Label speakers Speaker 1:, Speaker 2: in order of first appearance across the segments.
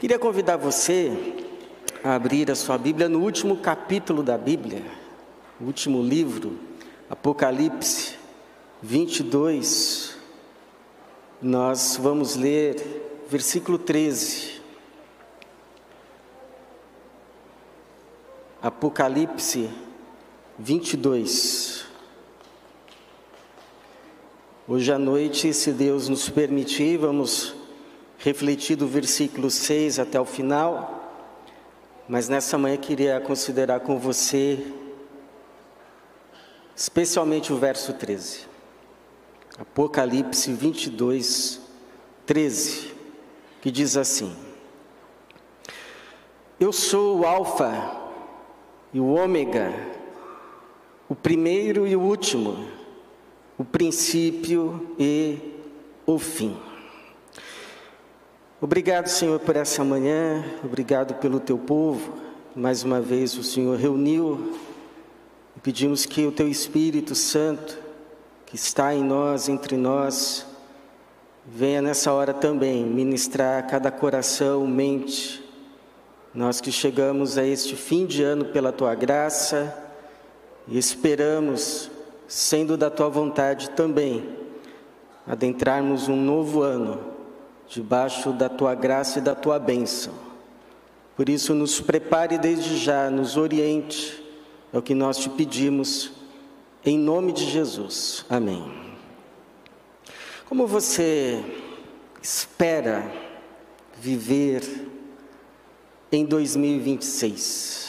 Speaker 1: Queria convidar você a abrir a sua Bíblia no último capítulo da Bíblia, o último livro, Apocalipse 22. Nós vamos ler versículo 13. Apocalipse 22. Hoje à noite, se Deus nos permitir, vamos refletir do versículo 6 até o final, mas nessa manhã queria considerar com você, especialmente o verso 13. Apocalipse 22, 13, que diz assim: Eu sou o Alfa e o Ômega, o primeiro e o último, o princípio e o fim. Obrigado, Senhor, por essa manhã, obrigado pelo teu povo. Mais uma vez o Senhor reuniu e pedimos que o teu Espírito Santo, que está em nós, entre nós, venha nessa hora também ministrar a cada coração, mente. Nós que chegamos a este fim de ano pela tua graça e esperamos, sendo da tua vontade também, adentrarmos um novo ano, debaixo da tua graça e da tua bênção. Por isso, nos prepare desde já, nos oriente, é o que nós te pedimos, em nome de Jesus. Amém. Como você espera viver em 2026?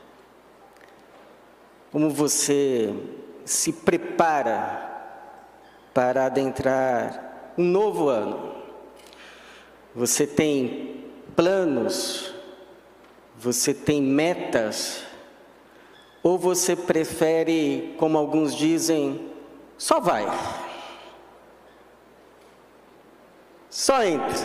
Speaker 1: Como você se prepara para adentrar um novo ano? Você tem planos? Você tem metas? Ou você prefere, como alguns dizem, só vai? Só entra.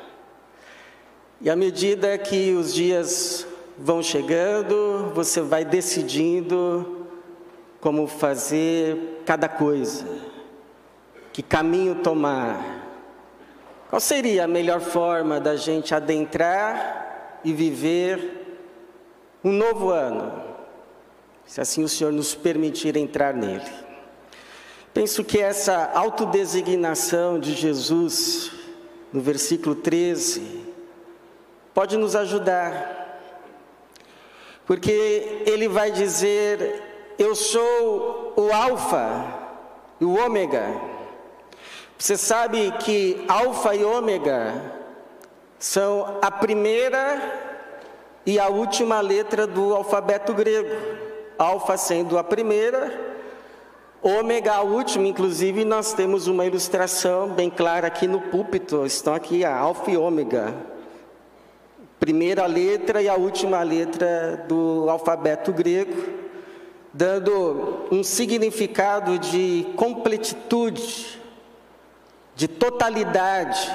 Speaker 1: E à medida que os dias vão chegando, você vai decidindo como fazer cada coisa, que caminho tomar. Qual seria a melhor forma da gente adentrar e viver um novo ano, se assim o Senhor nos permitir entrar nele? Penso que essa autodesignação de Jesus, no versículo 13, pode nos ajudar, porque ele vai dizer: eu sou o Alfa e o Ômega. Você sabe que Alfa e Ômega são a primeira e a última letra do alfabeto grego. Alfa sendo a primeira, Ômega a última. Inclusive nós temos uma ilustração bem clara aqui no púlpito. Estão aqui a Alfa e Ômega. Primeira letra e a última letra do alfabeto grego, dando um significado de completitude, de totalidade,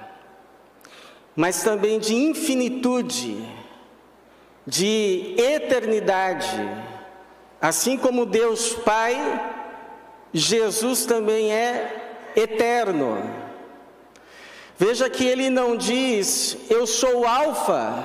Speaker 1: mas também de infinitude, de eternidade. Assim como Deus Pai, Jesus também é eterno. Veja que ele não diz: eu sou o Alfa,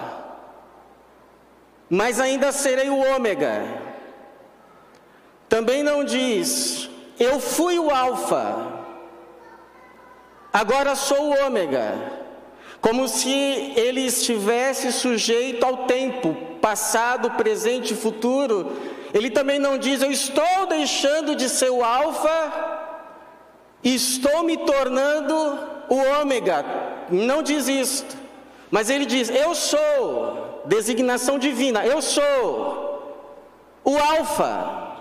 Speaker 1: mas ainda serei o Ômega. Também não diz: eu fui o Alfa, agora sou o Ômega, como se ele estivesse sujeito ao tempo, passado, presente e futuro. Ele também não diz: eu estou deixando de ser o Alfa e estou me tornando o Ômega. Não diz isto, mas ele diz: eu sou, designação divina, eu sou o Alfa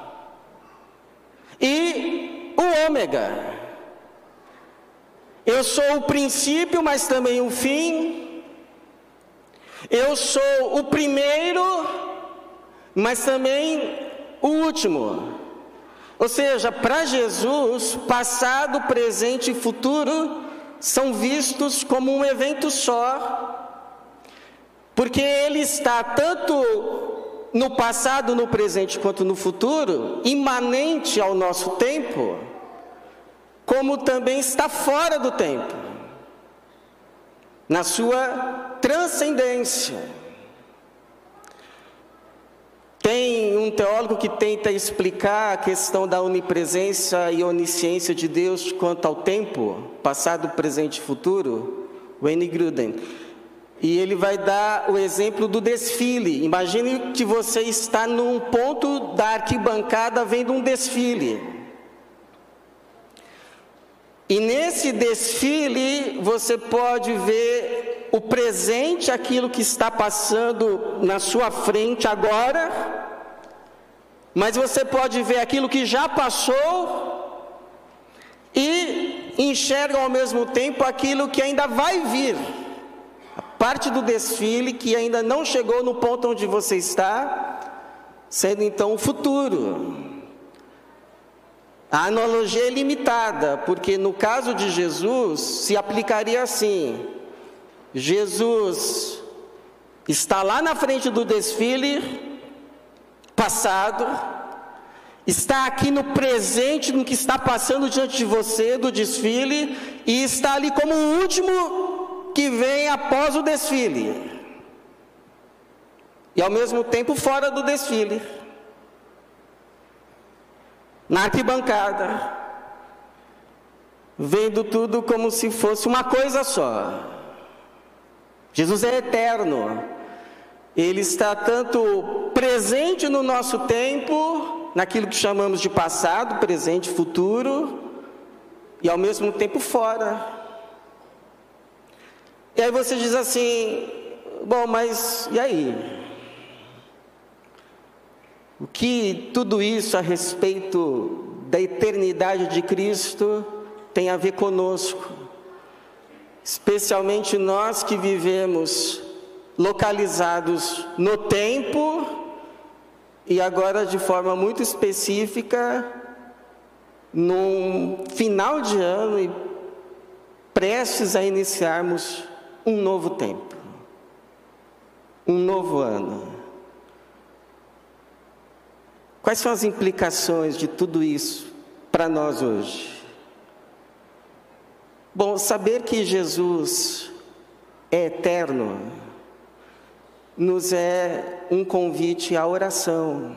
Speaker 1: e o Ômega. Eu sou o princípio, mas também o fim. Eu sou o primeiro, mas também o último. Ou seja, para Jesus, passado, presente e futuro são vistos como um evento só, porque ele está tanto no passado, no presente quanto no futuro, imanente ao nosso tempo, como também está fora do tempo. na sua transcendência. Tem um teólogo que tenta explicar a questão da onipresença e onisciência de Deus quanto ao tempo, passado, presente e futuro, Wayne Grudem. E ele vai dar o exemplo do desfile. Imagine que você está num ponto da arquibancada vendo um desfile. E nesse desfile você pode ver o presente, aquilo que está passando na sua frente agora, mas você pode ver aquilo que já passou e enxerga ao mesmo tempo aquilo que ainda vai vir. A parte do desfile que ainda não chegou no ponto onde você está, sendo então o futuro. A analogia é limitada, porque no caso de Jesus, se aplicaria assim: Jesus está lá na frente do desfile passado, está aqui no presente, no que está passando diante de você, do desfile, e está ali como o último que vem após o desfile, e ao mesmo tempo fora do desfile, na arquibancada, vendo tudo como se fosse uma coisa só. Jesus é eterno, Ele está tanto presente no nosso tempo, naquilo que chamamos de passado, presente, futuro, e ao mesmo tempo fora. E aí você diz assim: bom, mas e aí? O que tudo isso a respeito da eternidade de Cristo tem a ver conosco? Especialmente nós que vivemos localizados no tempo e agora de forma muito específica num final de ano e prestes a iniciarmos um novo tempo, um novo ano. Quais são as implicações de tudo isso para nós hoje? Bom, saber que Jesus é eterno nos é um convite à oração.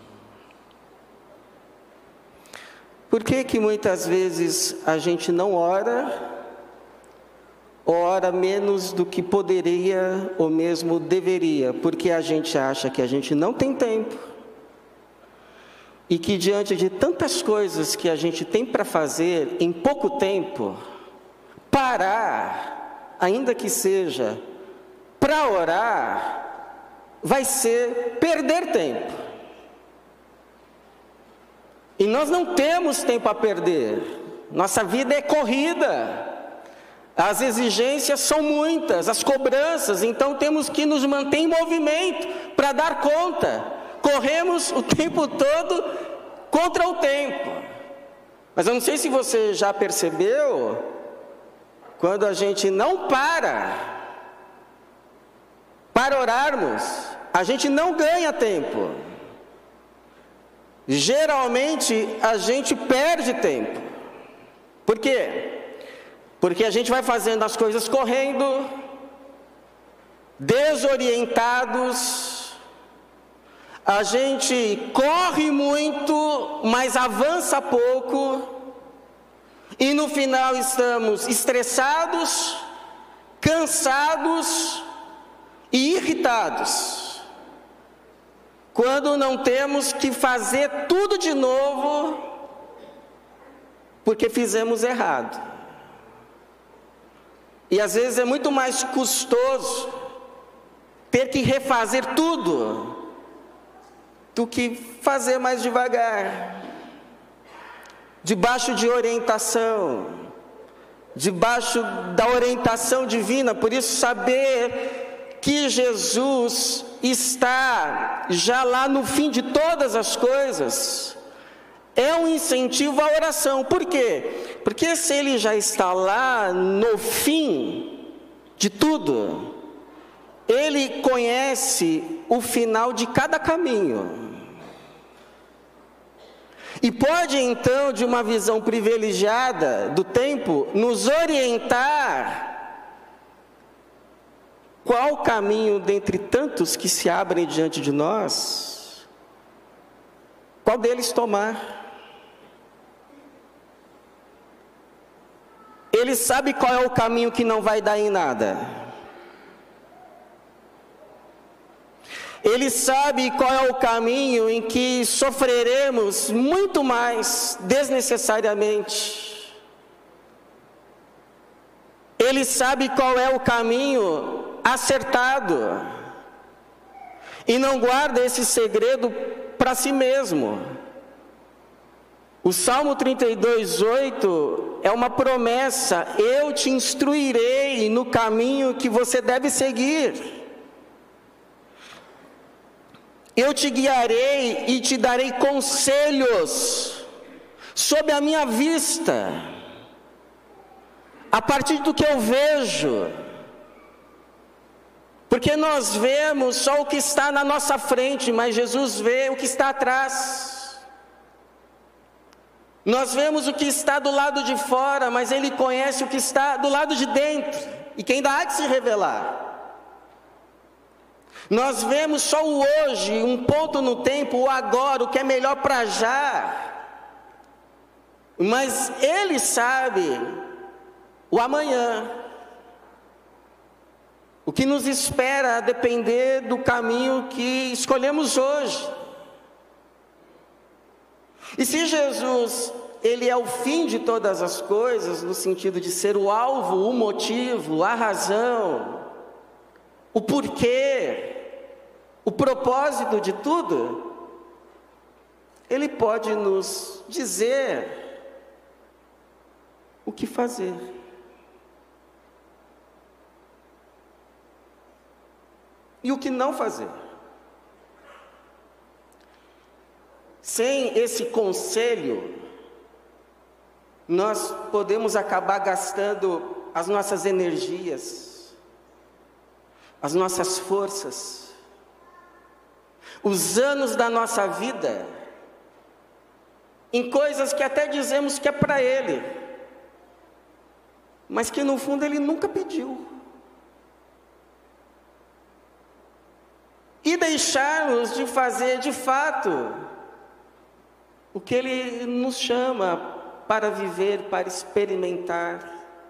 Speaker 1: Por que que muitas vezes a gente não ora, ou ora menos do que poderia ou mesmo deveria? Porque a gente acha que a gente não tem tempo, e que diante de tantas coisas que a gente tem para fazer em pouco tempo, parar, ainda que seja para orar, vai ser perder tempo. E nós não temos tempo a perder. Nossa vida é corrida. As exigências são muitas, as cobranças, então temos que nos manter em movimento para dar conta. Corremos o tempo todo contra o tempo. Mas eu não sei se você já percebeu, quando a gente não para orarmos, a gente não ganha tempo. Geralmente a gente perde tempo. Por quê? Porque a gente vai fazendo as coisas correndo, desorientados. A gente corre muito, mas avança pouco, e no final estamos estressados, cansados e irritados, quando não temos que fazer tudo de novo, porque fizemos errado. E às vezes é muito mais custoso ter que refazer tudo do que fazer mais devagar, debaixo de orientação, debaixo da orientação divina. Por isso, saber que Jesus está já lá no fim de todas as coisas é um incentivo à oração. Por quê? Porque se Ele já está lá no fim de tudo, Ele conhece o final de cada caminho. E pode então, de uma visão privilegiada do tempo, nos orientar qual caminho dentre tantos que se abrem diante de nós, qual deles tomar? Ele sabe qual é o caminho que não vai dar em nada. Ele sabe qual é o caminho em que sofreremos muito mais desnecessariamente. Ele sabe qual é o caminho acertado. E não guarda esse segredo para si mesmo. O Salmo 32:8 é uma promessa: eu te instruirei no caminho que você deve seguir. Eu te guiarei e te darei conselhos sob a minha vista, a partir do que eu vejo. Porque nós vemos só o que está na nossa frente, mas Jesus vê o que está atrás. Nós vemos o que está do lado de fora, mas Ele conhece o que está do lado de dentro, e que ainda há de se revelar. Nós vemos só o hoje, um ponto no tempo, o agora, o que é melhor para já. Mas Ele sabe o amanhã. O que nos espera a depender do caminho que escolhemos hoje. E se Jesus, Ele é o fim de todas as coisas, no sentido de ser o alvo, o motivo, a razão, o porquê, o propósito de tudo, Ele pode nos dizer o que fazer. E o que não fazer. Sem esse conselho, nós podemos acabar gastando as nossas energias, as nossas forças, os anos da nossa vida, em coisas que até dizemos que é para Ele, mas que no fundo Ele nunca pediu. E deixarmos de fazer de fato o que Ele nos chama para viver, para experimentar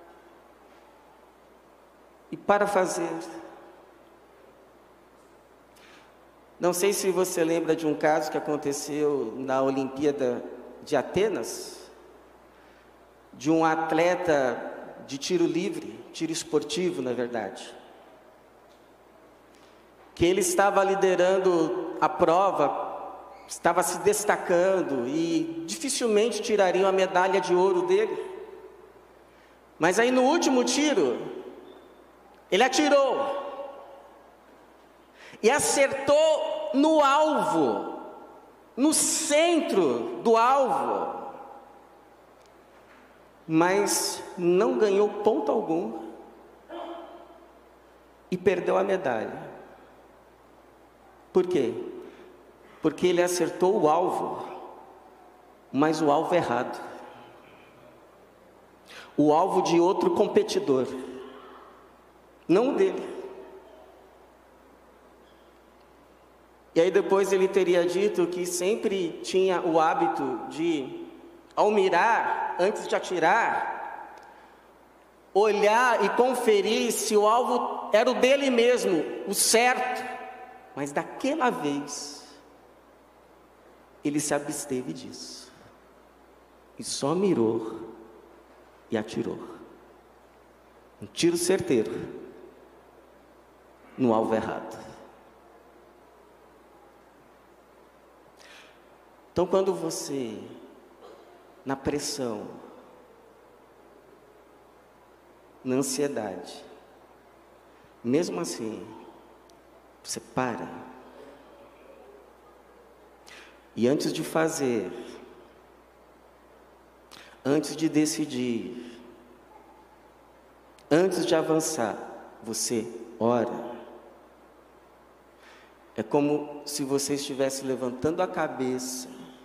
Speaker 1: e para fazer. Não sei se você lembra de um caso que aconteceu na Olimpíada de Atenas, de um atleta de tiro livre, tiro esportivo, na verdade, que ele estava liderando a prova, estava se destacando e dificilmente tirariam a medalha de ouro dele. Mas aí no último tiro, ele atirou e acertou no alvo, no centro do alvo, mas não ganhou ponto algum e perdeu a medalha. Por quê? Porque ele acertou o alvo, mas o alvo errado. O alvo de outro competidor, não o dele. E aí depois ele teria dito que sempre tinha o hábito de, ao mirar, antes de atirar, olhar e conferir se o alvo era o dele mesmo, o certo. Mas daquela vez, ele se absteve disso. E só mirou e atirou. Um tiro certeiro no alvo errado. Então, quando você, na pressão, na ansiedade, mesmo assim, você para. E antes de fazer, antes de decidir, antes de avançar, você ora. É como se você estivesse levantando a cabeça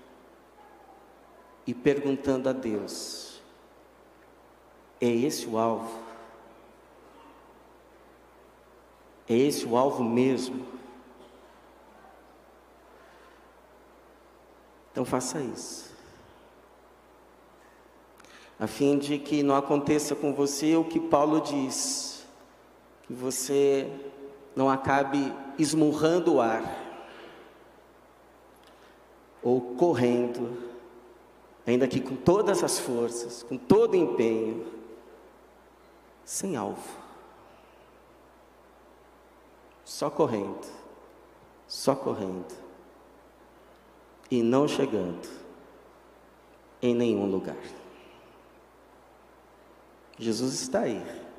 Speaker 1: e perguntando a Deus: é esse o alvo? É esse o alvo mesmo? Então faça isso, a fim de que não aconteça com você o que Paulo diz, que você não acabe esmurrando o ar, ou correndo, ainda que com todas as forças, com todo o empenho, sem alvo, só correndo, e não chegando em nenhum lugar. Jesus está aí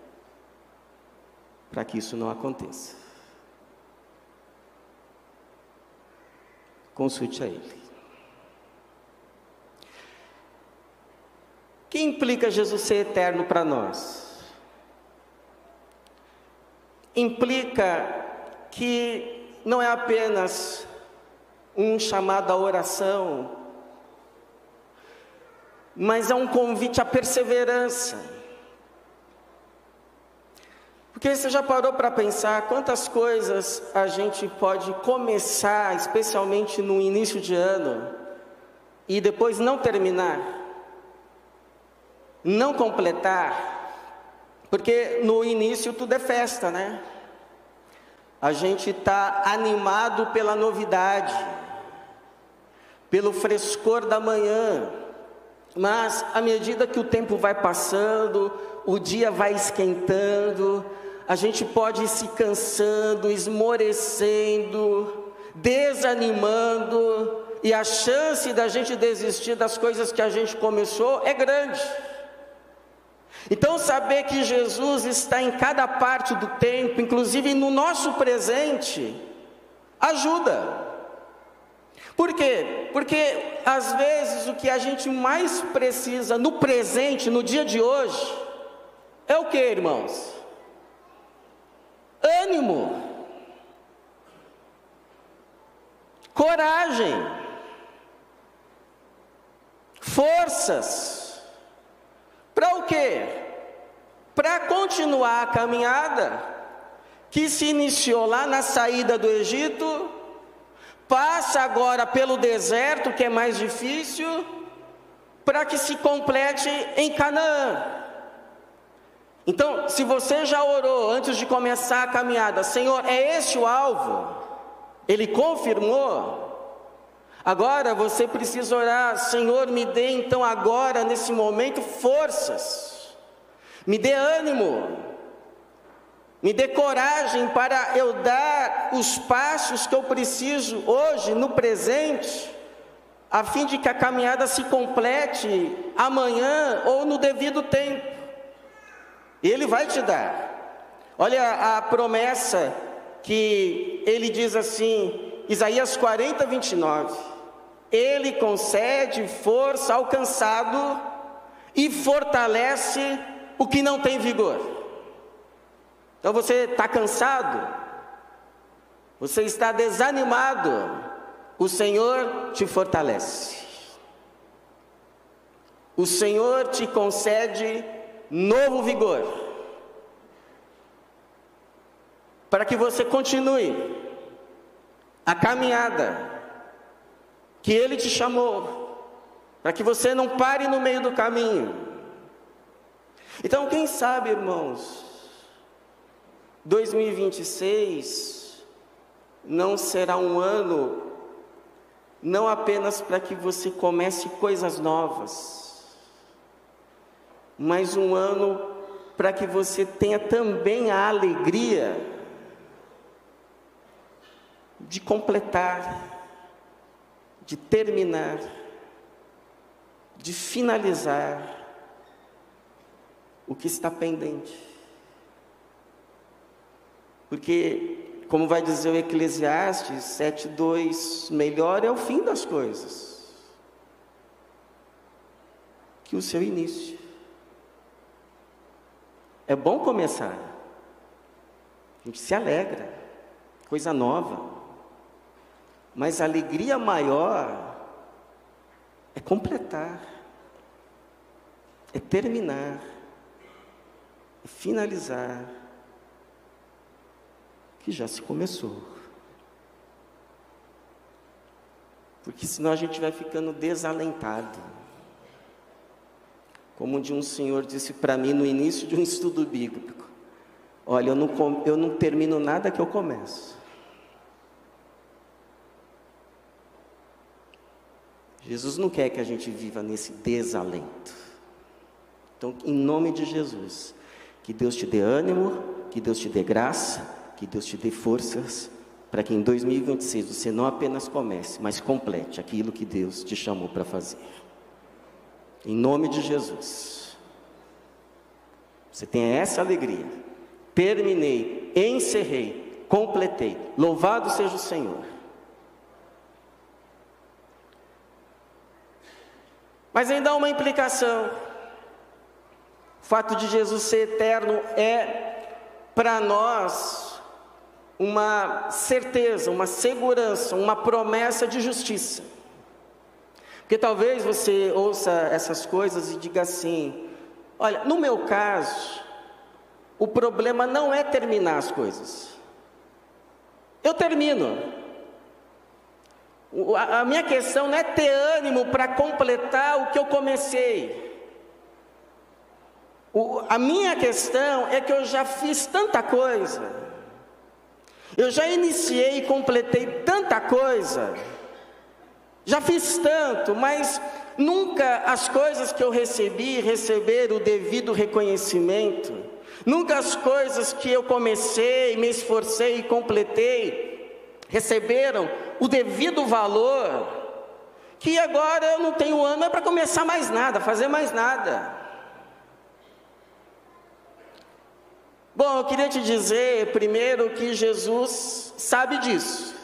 Speaker 1: para que isso não aconteça. Consulte a Ele. O que implica Jesus ser eterno para nós? Implica que não é apenas um chamado à oração, mas é um convite à perseverança. Porque você já parou para pensar quantas coisas a gente pode começar, especialmente no início de ano, e depois não terminar, não completar, porque no início tudo é festa, né? A gente está animado pela novidade, pelo frescor da manhã, mas à medida que o tempo vai passando, o dia vai esquentando, a gente pode ir se cansando, esmorecendo, desanimando, e a chance da gente desistir das coisas que a gente começou é grande. Então saber que Jesus está em cada parte do tempo, inclusive no nosso presente, ajuda. Por quê? Porque às vezes o que a gente mais precisa no presente, no dia de hoje, é o que, irmãos? Ânimo, coragem, forças. Para o quê? Para continuar a caminhada que se iniciou lá na saída do Egito, passa agora pelo deserto, que é mais difícil, para que se complete em Canaã. Então, se você já orou antes de começar a caminhada, Senhor, é esse o alvo? Ele confirmou. Agora você precisa orar, Senhor, me dê então agora, nesse momento, forças, me dê ânimo, me dê coragem para eu dar os passos que eu preciso hoje, no presente, a fim de que a caminhada se complete amanhã ou no devido tempo. Ele vai te dar. Olha a promessa que ele diz assim, Isaías 40, 29. Ele concede força ao cansado e fortalece o que não tem vigor. Então você está cansado, você está desanimado, o Senhor te fortalece. O Senhor te concede novo vigor, para que você continue a caminhada que Ele te chamou, para que você não pare no meio do caminho. Então, quem sabe, irmãos, 2026 não será um ano, não apenas para que você comece coisas novas, mas um ano para que você tenha também a alegria de completar, de terminar, de finalizar o que está pendente. Porque, como vai dizer o Eclesiastes 7:2, melhor é o fim das coisas que o seu início. É bom começar, a gente se alegra, coisa nova. Mas a alegria maior é completar, é terminar, é finalizar o que já se começou. Porque senão a gente vai ficando desalentado. Como um senhor disse para mim no início de um estudo bíblico: olha, eu não termino nada que eu começo. Jesus não quer que a gente viva nesse desalento. Então, em nome de Jesus, que Deus te dê ânimo, que Deus te dê graça, que Deus te dê forças, para que em 2026 você não apenas comece, mas complete aquilo que Deus te chamou para fazer. Em nome de Jesus. Você tenha essa alegria. Terminei, encerrei, completei. Louvado seja o Senhor. Mas ainda há uma implicação. O fato de Jesus ser eterno é, para nós, uma certeza, uma segurança, uma promessa de justiça. Porque talvez você ouça essas coisas e diga assim: olha, no meu caso, o problema não é terminar as coisas. Eu termino. A minha questão não é ter ânimo para completar o que eu comecei. A minha questão é que eu já fiz tanta coisa. Eu já iniciei e completei tanta coisa. Já fiz tanto, mas nunca as coisas que eu receberam o devido reconhecimento. Nunca as coisas que eu comecei, me esforcei e completei, receberam o devido valor, que agora eu não tenho ânimo para começar mais nada, fazer mais nada. Bom, eu queria te dizer, primeiro, que Jesus sabe disso.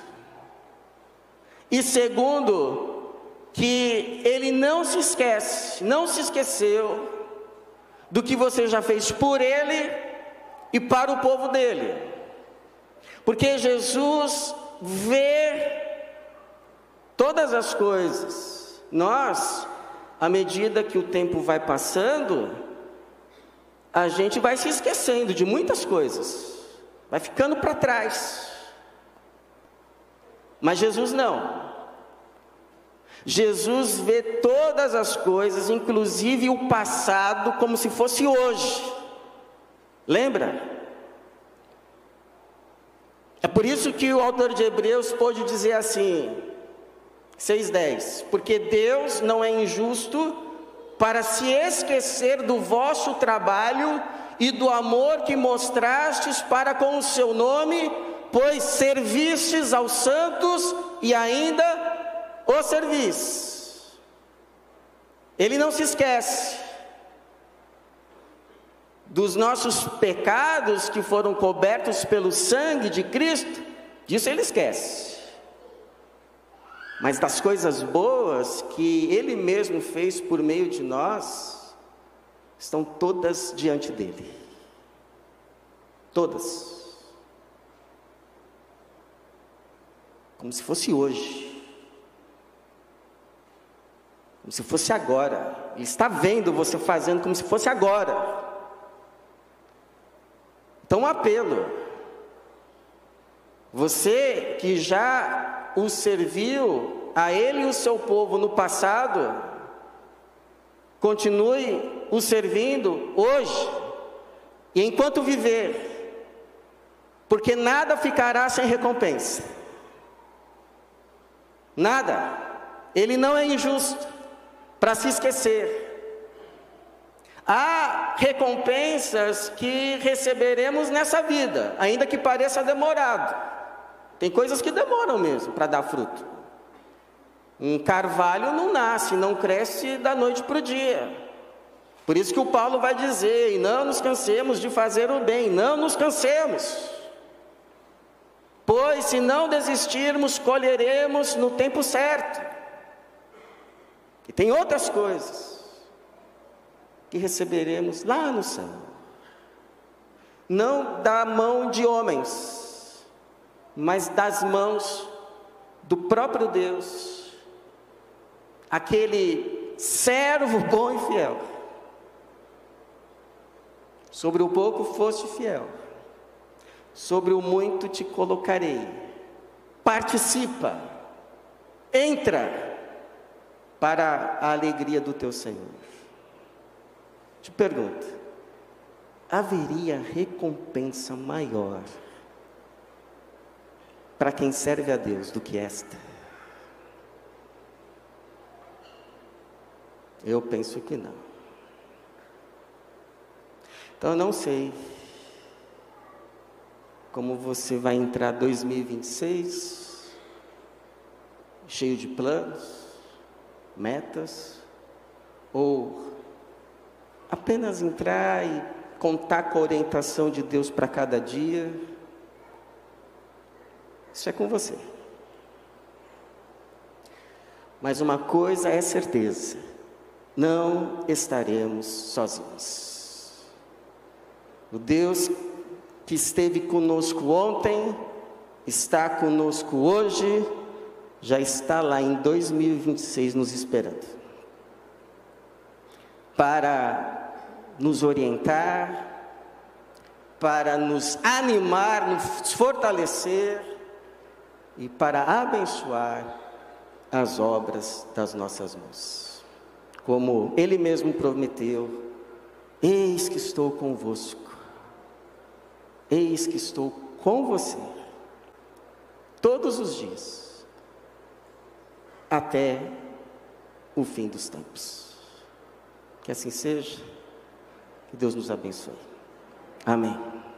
Speaker 1: E segundo, que Ele não se esqueceu do que você já fez por Ele e para o povo dEle. Porque Jesus vê todas as coisas. Nós, à medida que o tempo vai passando, a gente vai se esquecendo de muitas coisas, vai ficando para trás. Mas Jesus não. Jesus vê todas as coisas, inclusive o passado, como se fosse hoje. Lembra? É por isso que o autor de Hebreus pôde dizer assim, 6:10: porque Deus não é injusto para se esquecer do vosso trabalho e do amor que mostrastes para com o seu nome, pois servistes aos santos e ainda os servis. Ele não se esquece dos nossos pecados que foram cobertos pelo sangue de Cristo, disso Ele esquece. Mas das coisas boas que Ele mesmo fez por meio de nós, estão todas diante dEle. Todas. Como se fosse hoje. Como se fosse agora. Ele está vendo você fazendo como se fosse agora. Então, um apelo: você que já o serviu, a Ele e o seu povo no passado, continue o servindo hoje, e enquanto viver, porque nada ficará sem recompensa. Nada. Ele não é injusto para se esquecer. Há recompensas que receberemos nessa vida, ainda que pareça demorado. Tem coisas que demoram mesmo para dar fruto. Um carvalho não nasce, não cresce da noite para o dia. Por isso que o Paulo vai dizer: e não nos cansemos de fazer o bem, não nos cansemos. Pois se não desistirmos, colheremos no tempo certo. E tem outras coisas que receberemos lá no céu, não da mão de homens, mas das mãos do próprio Deus, aquele servo bom e fiel. Sobre o pouco foste fiel, sobre o muito te colocarei. Participa, entra para a alegria do teu Senhor. Te pergunto, haveria recompensa maior para quem serve a Deus do que esta? Eu penso que não. Então eu não sei como você vai entrar 2026 cheio de planos, metas, ou apenas entrar e contar com a orientação de Deus para cada dia. Isso é com você. Mas uma coisa é certeza: não estaremos sozinhos. O Deus que esteve conosco ontem, está conosco hoje, já está lá em 2026 nos esperando, para nos orientar, para nos animar, nos fortalecer e para abençoar as obras das nossas mãos. Como Ele mesmo prometeu: eis que estou convosco, eis que estou com você, todos os dias, até o fim dos tempos. Que assim seja, que Deus nos abençoe. Amém.